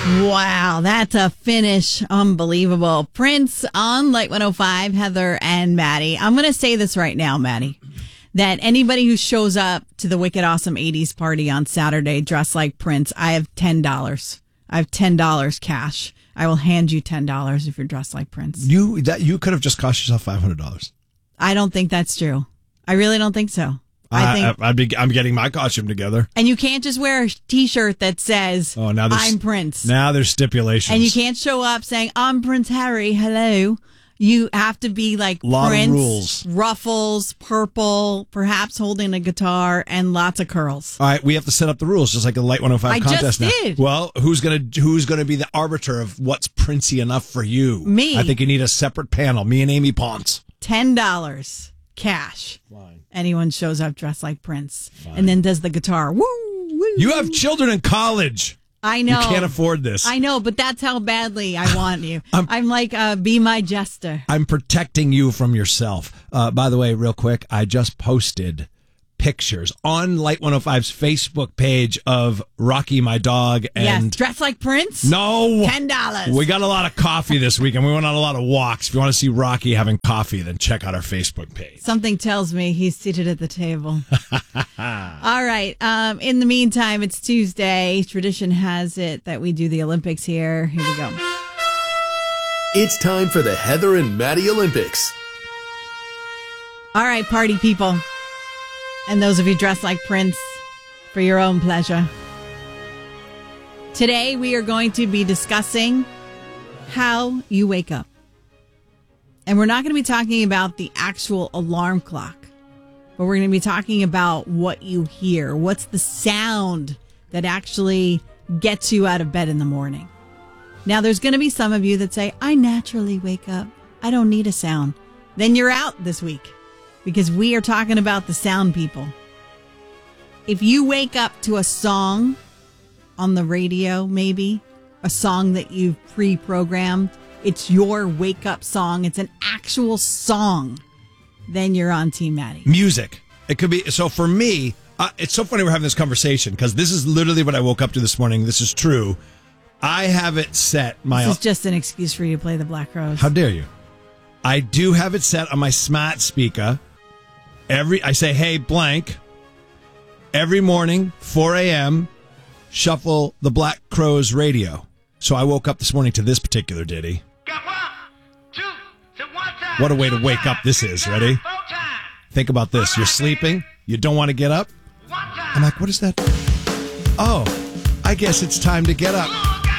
Wow, that's a finish. Unbelievable. Prince on Light 105, Heather and Maddie. I'm going to say this right now, Maddie, that anybody who shows up to the Wicked Awesome 80s party on Saturday dressed like Prince, I have $10. I have $10 cash. I will hand you $10 if you're dressed like Prince. You could have just cost yourself $500. I don't think that's true. I really don't think so. I'm getting my costume together. And you can't just wear a T-shirt that says, I'm Prince. Now there's stipulations. And you can't show up saying, I'm Prince Harry, hello. You have to be like Prince, rules. Ruffles, purple, perhaps holding a guitar, and lots of curls. All right, we have to set up the rules, just like a Light 105 contest now. I just did. Well, who's gonna be the arbiter of what's Princey enough for you? Me. I think you need a separate panel. Me and Amy Ponce. $10 cash. Fine. Anyone shows up dressed like Prince. Fine. And then does the guitar. Woo, woo. You have children in college. I know. You can't afford this. I know, but that's how badly I want you. I'm like, be my jester. I'm protecting you from yourself. By the way, real quick, I just posted pictures on Light 105's Facebook page of Rocky, my dog. And yes, dressed like Prince? No. $10. We got a lot of coffee this weekend. We went on a lot of walks. If you want to see Rocky having coffee, then check out our Facebook page. Something tells me he's seated at the table. All right. In the meantime, it's Tuesday. Tradition has it that we do the Olympics here. Here we go. It's time for the Heather and Maddie Olympics. All right, party people. And those of you dressed like Prince, for your own pleasure. Today, we are going to be discussing how you wake up. And we're not going to be talking about the actual alarm clock, but we're going to be talking about what you hear. What's the sound that actually gets you out of bed in the morning? Now, there's going to be some of you that say, I naturally wake up. I don't need a sound. Then you're out this week. Because we are talking about the sound people. If you wake up to a song on the radio, maybe, a song that you've pre-programmed, it's your wake-up song, it's an actual song, then you're on Team Maddie. Music. It could be. So for me, it's so funny we're having this conversation, because this is literally what I woke up to this morning. This is true. I have it set. This is just an excuse for you to play the Black Rose. How dare you? I do have it set on my smart speaker. I say, hey, blank, every morning, 4 a.m., shuffle the Black Crowes radio. So I woke up this morning to this particular ditty. What a way to wake up this is. Ready? Think about this. You're sleeping. You don't want to get up. I'm like, what is that? Oh, I guess it's time to get up.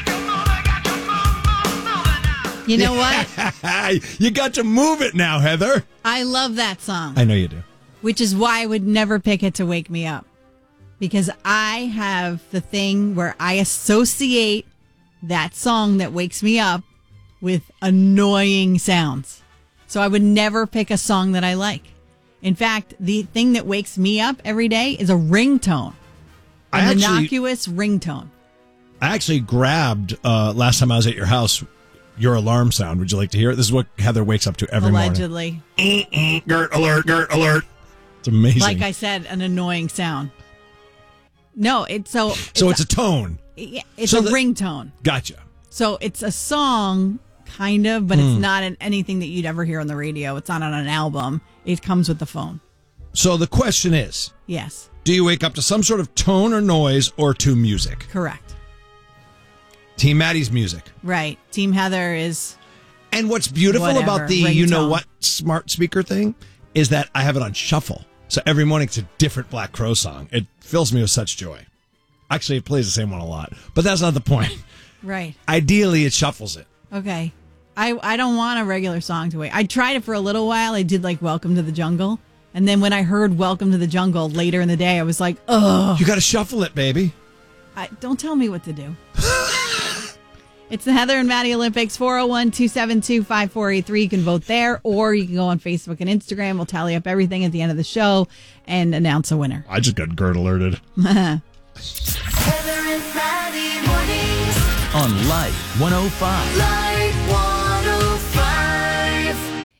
You know what? You got to move it now, Heather. I love that song. I know you do. Which is why I would never pick it to wake me up. Because I have the thing where I associate that song that wakes me up with annoying sounds. So I would never pick a song that I like. In fact, the thing that wakes me up every day is a ringtone. An innocuous ringtone. I actually grabbed, last time I was at your house, your alarm sound. Would you like to hear it? This is what Heather wakes up to every morning. Allegedly. Gert alert, Gert alert. It's amazing. Like I said, an annoying sound. No, it's so it's a tone. It's a ringtone. Gotcha. So it's a song, kind of, but it's not anything that you'd ever hear on the radio. It's not on an album. It comes with the phone. So the question is, yes, do you wake up to some sort of tone or noise or to music? Correct. Team Maddie's music. Right. Team Heather is. And what's beautiful about the ringtone. You know what smart speaker thing is that I have it on shuffle. So every morning it's a different Black Crow song. It fills me with such joy. Actually, it plays the same one a lot, but that's not the point. Right. Ideally, it shuffles it. Okay. I don't want a regular song to wait. I tried it for a little while. I did like Welcome to the Jungle. And then when I heard Welcome to the Jungle later in the day, I was like, ugh. You got to shuffle it, baby. Don't tell me what to do. It's the Heather and Maddie Olympics, 401-272-5483. You can vote there, or you can go on Facebook and Instagram. We'll tally up everything at the end of the show and announce a winner. I just got Gert alerted. Heather and Maddie mornings on Light 105. Light 105.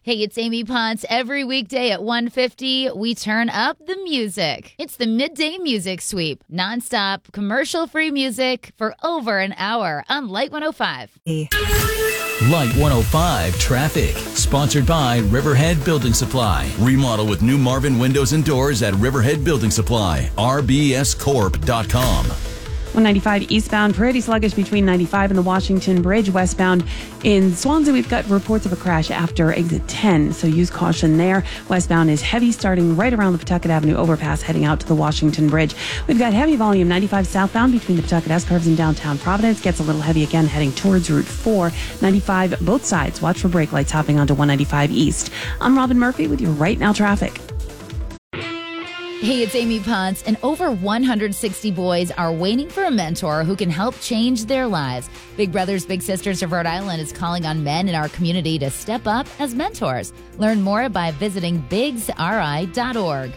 Hey, it's Amy Ponce. Every weekday at 1:50, we turn up the music. It's the Midday Music Sweep. Nonstop, commercial-free music for over an hour on Light 105. Light 105 Traffic. Sponsored by Riverhead Building Supply. Remodel with new Marvin windows and doors at Riverhead Building Supply. rbscorp.com. 195 eastbound, pretty sluggish between 95 and the Washington Bridge. Westbound in Swansea, we've got reports of a crash after exit 10, so use caution there. Westbound is heavy starting right around the Pawtucket Avenue overpass heading out to the Washington Bridge. We've got heavy volume 95 southbound between the Pawtucket S-curves and downtown Providence. Gets a little heavy again heading towards Route 4. 95 both sides. Watch for brake lights hopping onto 195 east. I'm Robin Murphy with your Right Now traffic. Hey, it's Amy Ponce, and over 160 boys are waiting for a mentor who can help change their lives. Big Brothers Big Sisters of Rhode Island is calling on men in our community to step up as mentors. Learn more by visiting bigsri.org.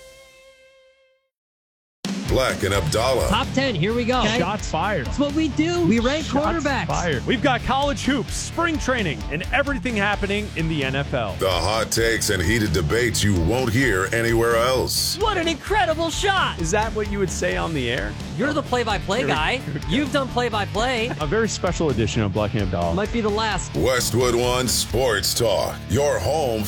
Black and Abdallah. Top 10, here we go. Okay. Shots fired. That's what we do. We rank quarterbacks. Fired. We've got college hoops, spring training, and everything happening in the NFL. The hot takes and heated debates you won't hear anywhere else. What an incredible shot. Is that what you would say on the air? You're the play-by-play guy. You've done play-by-play. A very special edition of Black and Abdallah. Might be the last. Westwood One Sports Talk, your home